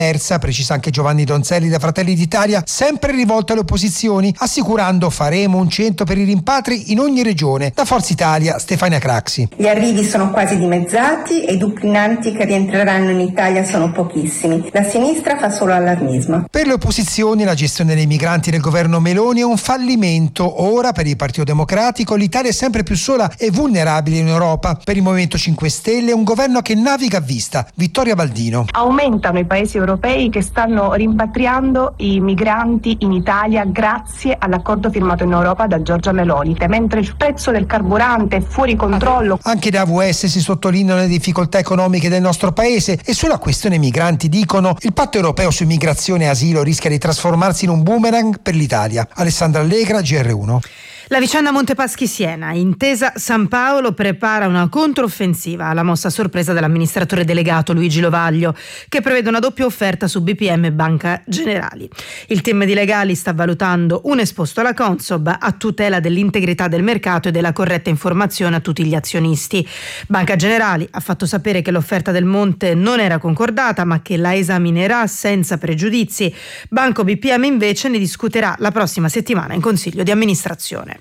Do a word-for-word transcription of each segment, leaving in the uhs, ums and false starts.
Terza, precisa anche Giovanni Donzelli da Fratelli d'Italia, sempre rivolto alle opposizioni, assicurando faremo un centro per i rimpatri in ogni regione. Da Forza Italia, Stefania Craxi. Gli arrivi sono quasi dimezzati e i duplinanti che rientreranno in Italia sono pochissimi. La sinistra fa solo allarmismo. Per le opposizioni la gestione dei migranti del governo Meloni è un fallimento. Ora per il Partito Democratico l'Italia è sempre più sola e vulnerabile in Europa. Per il Movimento cinque Stelle è un governo che naviga a vista. Vittoria Baldino. Aumentano i paesi europei che stanno rimpatriando i migranti in Italia grazie all'accordo firmato in Europa da Giorgia Meloni, mentre il prezzo del carburante è fuori controllo. Anche da A V S si sottolineano le difficoltà economiche del nostro paese e sulla questione migranti dicono: il patto europeo su immigrazione e asilo rischia di trasformarsi in un boomerang per l'Italia. Alessandra Allegra, G R uno. La vicenda Montepaschi-Siena, Intesa San Paolo prepara una controffensiva alla mossa a sorpresa dell'amministratore delegato Luigi Lovaglio, che prevede una doppia offerta su B P M e Banca Generali. Il team di legali sta valutando un esposto alla Consob a tutela dell'integrità del mercato e della corretta informazione a tutti gli azionisti. Banca Generali ha fatto sapere che l'offerta del Monte non era concordata, ma che la esaminerà senza pregiudizi. Banco B P M invece ne discuterà la prossima settimana in Consiglio di amministrazione.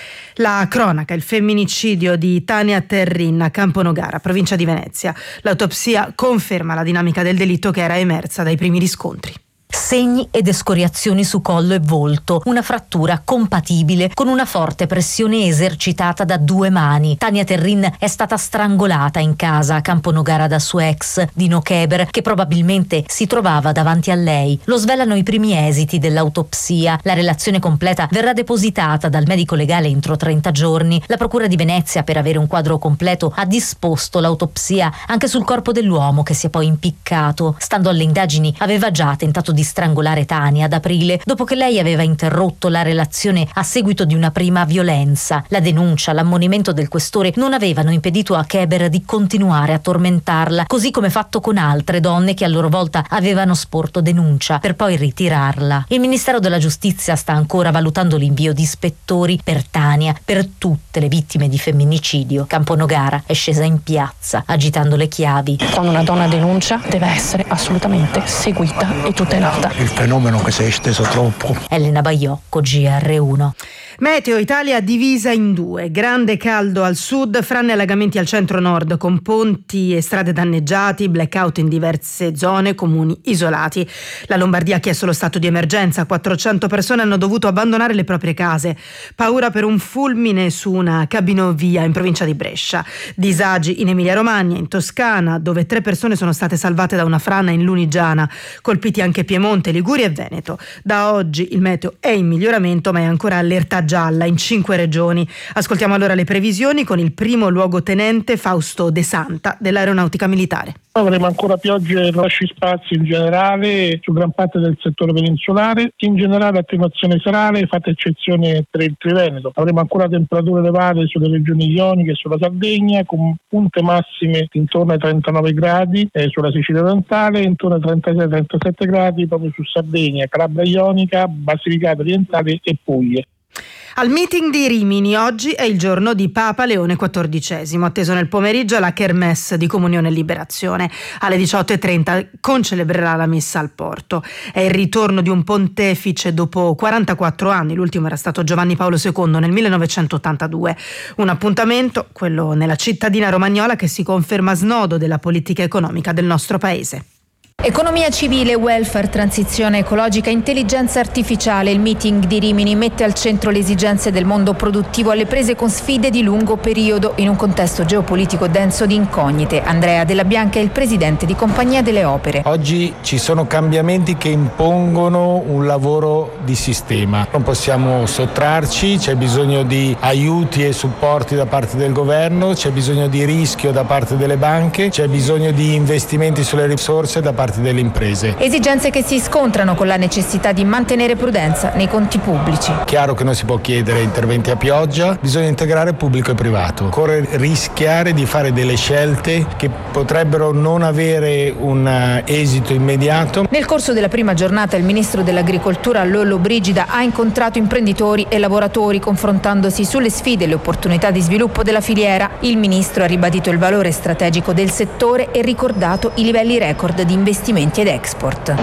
La cronaca, il femminicidio di Tania Terrin a Camponogara, provincia di Venezia. L'autopsia conferma la dinamica del delitto che era emersa dai primi riscontri. Segni ed escoriazioni su collo e volto, una frattura compatibile con una forte pressione esercitata da due mani. Tania Terrin è stata strangolata in casa a Camponogara da suo ex, Dino Keber, che probabilmente si trovava davanti a lei. Lo svelano i primi esiti dell'autopsia. La relazione completa verrà depositata dal medico legale entro trenta giorni. La Procura di Venezia, per avere un quadro completo, ha disposto l'autopsia anche sul corpo dell'uomo, che si è poi impiccato. Stando alle indagini, aveva già tentato di strangolare Tania ad aprile, dopo che lei aveva interrotto la relazione a seguito di una prima violenza. La denuncia, l'ammonimento del questore non avevano impedito a Keber di continuare a tormentarla, così come fatto con altre donne che a loro volta avevano sporto denuncia, per poi ritirarla. Il Ministero della Giustizia sta ancora valutando l'invio di ispettori per Tania, per tutte le vittime di femminicidio. Camponogara è scesa in piazza, agitando le chiavi. Quando una donna denuncia, deve essere assolutamente seguita e tutelata. Il fenomeno che si è esteso troppo. Elena Baiocco, G R uno. Meteo Italia divisa in due, grande caldo al sud, frane e allagamenti al centro-nord con ponti e strade danneggiati, blackout in diverse zone, comuni isolati. La Lombardia ha chiesto lo stato di emergenza, quattrocento persone hanno dovuto abbandonare le proprie case. Paura per un fulmine su una cabinovia in provincia di Brescia. Disagi in Emilia-Romagna, in Toscana, dove tre persone sono state salvate da una frana in Lunigiana, colpiti anche Piemonte, Liguria e Veneto. Da oggi il meteo è in miglioramento, ma è ancora allerta gialla in cinque regioni. Ascoltiamo allora le previsioni con il primo luogotenente Fausto De Santa dell'Aeronautica Militare. Avremo ancora piogge e rosci spazi in generale su gran parte del settore peninsulare. In generale attenuazione serale, fatta eccezione per il Triveneto. Avremo ancora temperature elevate sulle regioni ioniche e sulla Sardegna, con punte massime intorno ai trentanove gradi eh, sulla Sicilia orientale, intorno ai trentasei trentasette gradi proprio su Sardegna, Calabria ionica, Basilicata orientale e Puglia. Al meeting di Rimini oggi è il giorno di Papa Leone quattordicesimo, atteso nel pomeriggio la Kermesse di Comunione e Liberazione. Alle diciotto e trenta concelebrerà la messa al porto. È il ritorno di un pontefice dopo quarantaquattro anni, l'ultimo era stato Giovanni Paolo secondo nel millenovecentottantadue. Un appuntamento, quello nella cittadina romagnola, che si conferma snodo della politica economica del nostro paese. Economia civile, welfare, transizione ecologica, intelligenza artificiale. Il meeting di Rimini mette al centro le esigenze del mondo produttivo alle prese con sfide di lungo periodo in un contesto geopolitico denso di incognite. Andrea Della Bianca è il presidente di Compagnia delle Opere. Oggi ci sono cambiamenti che impongono un lavoro di sistema. Non possiamo sottrarci, c'è bisogno di aiuti e supporti da parte del governo, c'è bisogno di rischio da parte delle banche, c'è bisogno di investimenti sulle risorse da parte delle imprese. Esigenze che si scontrano con la necessità di mantenere prudenza nei conti pubblici. Chiaro che non si può chiedere interventi a pioggia, bisogna integrare pubblico e privato. Occorre rischiare di fare delle scelte che potrebbero non avere un esito immediato. Nel corso della prima giornata il ministro dell'Agricoltura Lollobrigida ha incontrato imprenditori e lavoratori confrontandosi sulle sfide e le opportunità di sviluppo della filiera. Il ministro ha ribadito il valore strategico del settore e ricordato i livelli record di investimenti investimenti ed export.